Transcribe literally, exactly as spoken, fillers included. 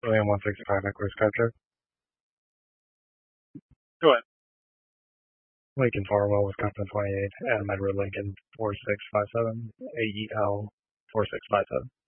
William one sixty-five Equus Skytrip. Go ahead. Lincoln Farwell, Wisconsin twenty-eight, and Edward Lincoln four six five seven, A E L four six five seven.